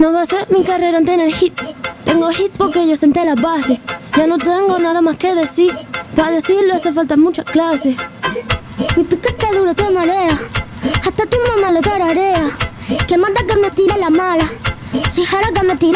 No basé mi carrera en tener hits. Tengo hits porque yo senté las bases. Ya no tengo nada más que decir. Para decirlo hace falta mucha clase. Mi piquete duro te marea, hasta tu mamá lo tararea. Que manda que me tire la mala, si jara que me tira.